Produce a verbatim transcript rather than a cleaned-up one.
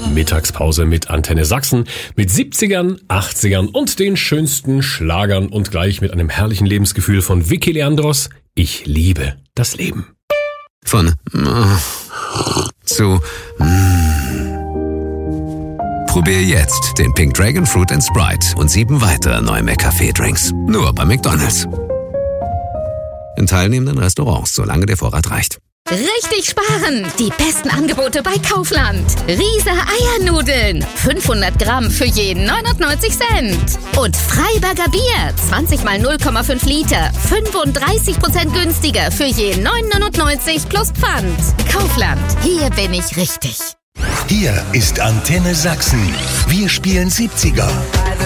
Mittagspause mit Antenne Sachsen, mit siebzigern, achtzigern und den schönsten Schlagern und gleich mit einem herrlichen Lebensgefühl von Vicky Leandros. Ich liebe das Leben. Von zu Probier jetzt den Pink Dragon Fruit and Sprite und sieben weitere neue McCafé-Drinks. Nur bei McDonald's. In teilnehmenden Restaurants, solange der Vorrat reicht. Richtig sparen! Die besten Angebote bei Kaufland. Riese Eiernudeln. fünfhundert Gramm für jeden neunundneunzig Cent. Und Freiberger Bier. zwanzig mal null Komma fünf Liter. fünfunddreißig Prozent günstiger für jeden neun neunundneunzig plus Pfand. Kaufland. Hier bin ich richtig. Hier ist Antenne Sachsen. Wir spielen siebziger.